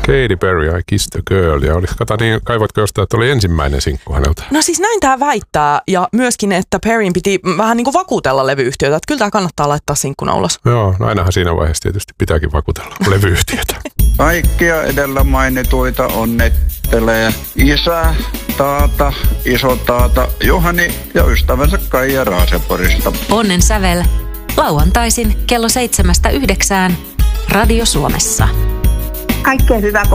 Katy Perry, I Kissed a Girl. Ja kaivatko jostain, että oli ensimmäinen sinkku häneltä? No siis näin tää väittää. Ja myöskin, että Perryn piti vähän niin kuin vakuutella levyyhtiötä. Että kyllä tää kannattaa laittaa sinkkuna ulos. Joo, no ainahan siinä vaiheessa tietysti pitääkin vakuutella levyyhtiötä. Kaikkia edellä mainituita onnittelee isä, taata, isotaata, Juhani ja ystävänsä Kaija Raaseporista. Onnen sävel. Lauantaisin kello 7-9 Radio Suomessa. Kaikkea hyvää.